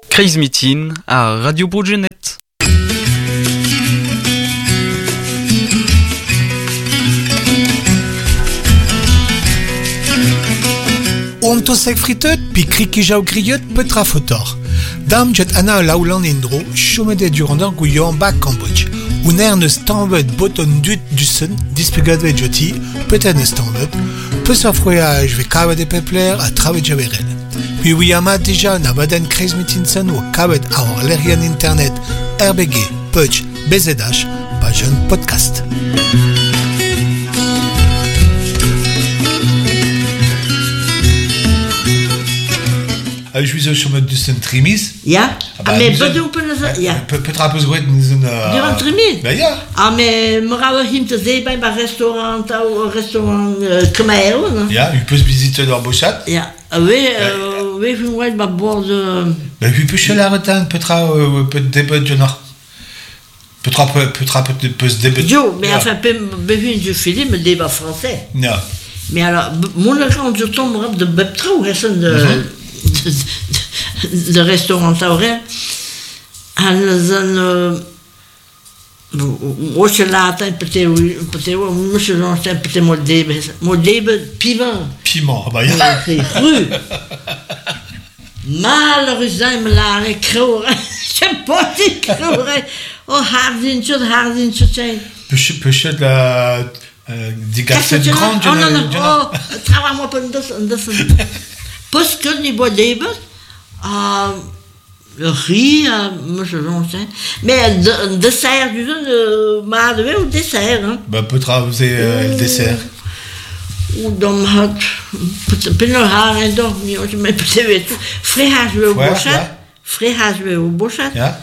Crazy Meeting à Radio Brugenet. On tosek fritet, pi kriki jau kriot petra fotor. Dam jet ana laulan indro, chomede durandar gouyon bak Cambodge. Uner ne stambet boton dut dusen, dispegadve joti, peut-être ne stambet, peu sa froyage ve kavet e pepler a travet javerel. Puis oui ama déjà na baden Crazy Meeting san o kavet a l'erian internet RBG, Putsch, BZH, pa jeune podcast. Je suis au chemin du Saint-Trimis. Ja, mais bedoel je ja. Petra peus gouet nous Durant Trimis. Ben ja. Mais me rawe him te zei bij een restaurant ou restaurant Khmer. Ja, u peus visiter leur bochat. Ja, we vind wel ba bord. Ben u peus la retan Petra peut début de nord. Petra peut début. Jo, mais enfin be vind je film débat français. Ja. Mais alors mon agent je tombe de Beptra ou de restaurant Taurel. En als je later moest je dan stemmen modebe piment. Piment, bah ja. Cru. Malheureux zijn me laren kroren. Je pot die kroren. Oh hardintje zijn. Peut-être la die café de grande. Oh non. Trouwens maar op een parce que les bois d'ébet, riz, monsieur Jean-Saint, mais dessert, du madoué ou dessert, hein? Bah, Petra, vous avez le dessert. Ou dan had, pinner haar en doch, je mij weet, vrijhaas weer op bosset, vrijhaas weer op bosset, ja,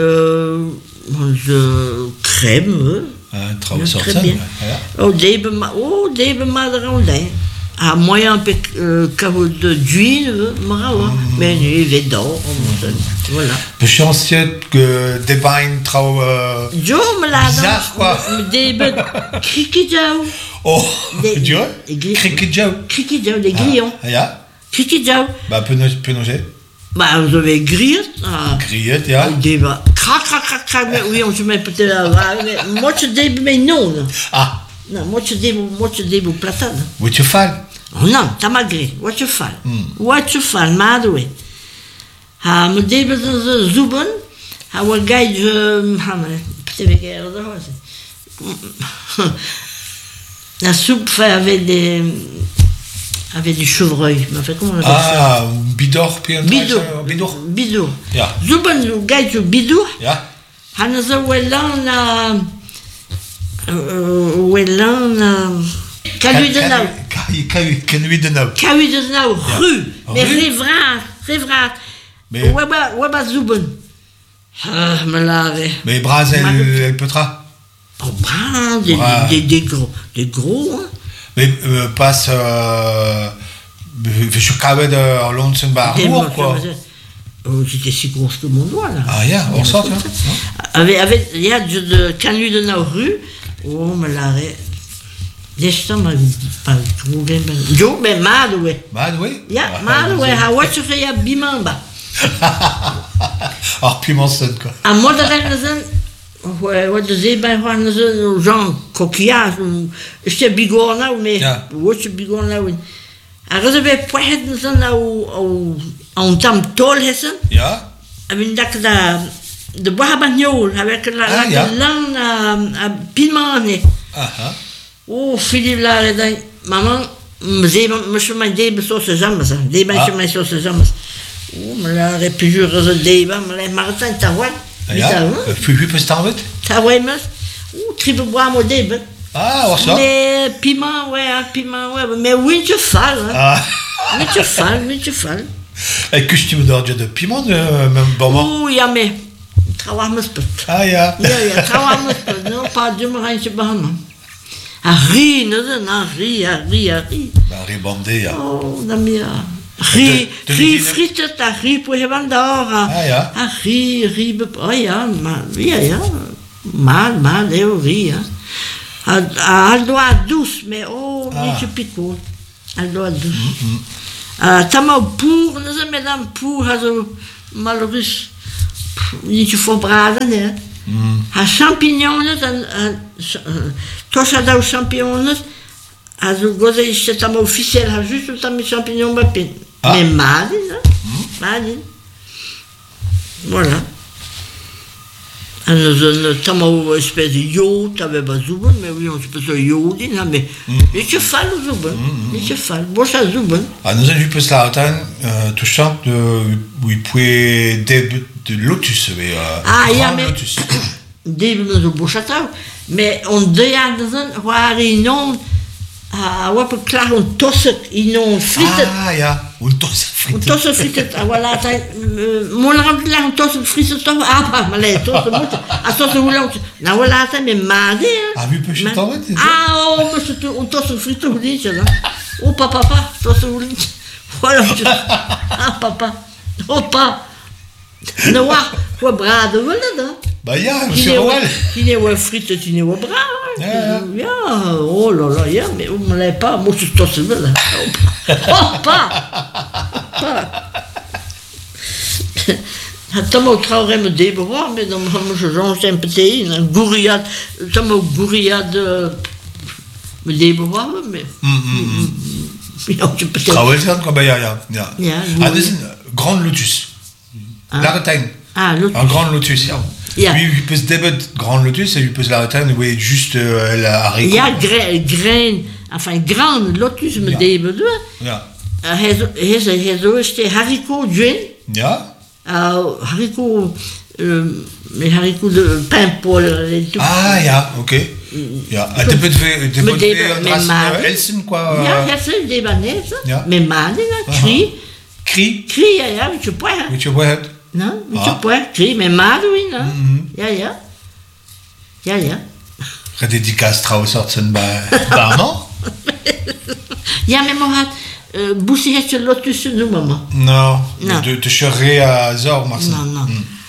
crème, trouwens, très bien. Debe maderondijn. Ah, moyen un peu d'huile, mais il est d'or, voilà. Je suis ancien que des bains trop bizarre, quoi. Des krikidjao. Oh, tu vois? Krikidjao. Krikidjao, des grillons. Ja. Krikidjao. Bah, pénonger. Bah, vous avez grillé. Grillé, ja. Des crac, oui, on se met peut-être moi, je dis, mais non. Ah. Non, moi, je dis, platane. Wat je fal? Non, tamagri, wat je fal, madoe. Ha, me debe de zuben, ha, wat guide, la soupe fait avec du chevreuil. Comment on appelle ça? Ah, bidor, bidor. Ja. Zuben, guide, bidor. Ja. Han is er wel Canuit de nou, rue. Mais rivraat. Mais Weba zuben. Ah, me lave. Mais Braz, elle Petra? Oh, Braz, des gros, hein. Mais passe... Je cabais de Lonsenbar, quoi. C'était si gros que mon doigt, là. Ah, ja, on sort, hein. Il y a de Canuit de nou, rue. Oh, me lave. Desta maar pas trouvé Jo ben Madoué. Madoué? Ja, Madoué, wat je fais bimamba. Ah, pimensen quoi. À moi de rennen wat de zee bij waren ze Jean coquillage, je bigorna nou mais wat je bigorna nou. Alors je vais pas het zo nou on tam tol hessen. Ja. En dat de bohabanjol, avec la lang piment. Aha. Oh, Philippe là, maman, monsieur m'a dit que c'est jamais ça. Dit que c'est jamais. Oh, mais là, j'ai plusieurs débats, mais là, Martin, t'as vu? Ja. Puis peut starvet? T'as vu, mais? Oh, triple bois mon débat. Ah, on sort. Mais piment, ouais, mais oui, tu fais, hein. Ah. Mais tu fais. Et que tu me donnes de piment, même bon. Oh, ja, mais. Travaille, mais pas. Ah, ja. Ja, travaille, mais pas. Non, pas du moins, c'est pas mal. Riz. Bah, riz bandé, ja. Oh, damia. Riz frites, riz pour les bandores. Ah, ja. Riz, oh, ja, mal, riz, hein. Elle doit être douce, mais oh, niet picoot. Elle doit être douce. Tamau pour, nous sommes mesdames pour, malheureus. Niet je verbraden, hè. A champignons, tocha da champignons, a zo goza is tam officiel, a juste tam champignons bapin. Mais malin, hein. Malin. Voilà. En een tam espèce de jood, dat we bezoeken, maar we ons pas jood in, mais niet je val zoeken, niet je val, bocha zoeken. Ah, nous avons plus la routine touchant de où il pouvait de lotus, ja, mais deben zo bocha trouw, mais on deux jaar waren in on wat een klaar een tossen in on frieten. Ah ja, een tossen frieten. Een tossen frieten, voilà, mon lang een tossen frieten toch, maar nee, tossen moeten, als tossen hoe lang, nou voilà, dat met maden. Ah, wie peut je t'en maar ze doen een tossen frieten hoe niet je dan? Oh papa, tossen hoe niet? Voilà, papa, opa. Nou wacht, we braden willen dan. Bah ja, monsieur Roel. Tu n'es pas frites, tu n'es pas brave. Ja, oh là là, ja, mais on ne l'a pas, moi je suis tossé là. Oh, pas. Het is ook trouwens met de bewaar, maar dan gaan we zo zijn partij, een gouriat, het is ook gouriat met de bewaar, maar. Ja, je partij. Trouwens, ja. Ah, dat is een grand lotus. La Bretagne. Ah, lotus. Un grand lotus. Ja. Lui, il peut se débattre grand lotus et lui peut se la Bretagne, oui, juste la haricot. Ja, grain, enfin, grand lotus met de bewaar. Ja. Hij zo is de haricot gin. Ja. Haricot, met haricot de pijnpol. Ah ja, oké. Ja, het moet een Elsen qua. Ja, dat is de Libanese. Met maanden, kri. Kri, ja, weet je pas. Weet je wat? Non, weet je pas, kri, met maanden, ja. Rededicace trouwens zijn bij Barman. Ja, maar man had boussie je lotus noemen, mama. Non, de chercher à Zor, Marcel. Non.